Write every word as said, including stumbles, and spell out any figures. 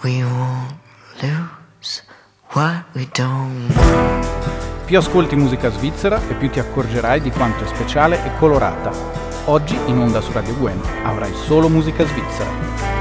we won't lose what we don't know. Più ascolti musica svizzera e più ti accorgerai di quanto è speciale e colorata. Oggi in onda su Radio Gwen avrai solo musica svizzera.